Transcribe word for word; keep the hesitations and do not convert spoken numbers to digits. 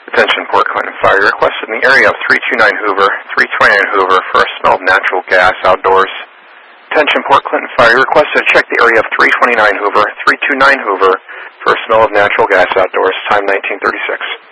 Attention Port Clinton Fire. Requested in the area of three two nine Hoover, three twenty-nine Hoover for a smell of natural gas outdoors. Attention Port Clinton Fire. Requested to check the area of three twenty-nine Hoover, three two nine Hoover for a smell of natural gas outdoors. Time nineteen thirty-six.